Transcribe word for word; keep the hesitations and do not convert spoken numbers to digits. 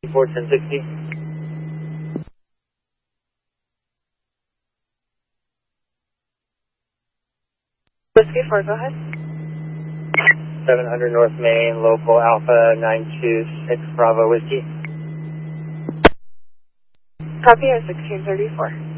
four ten sixty. Whiskey four, go ahead. seven hundred North Main, local Alpha nine two six Bravo Whiskey. Copy at sixteen thirty-four.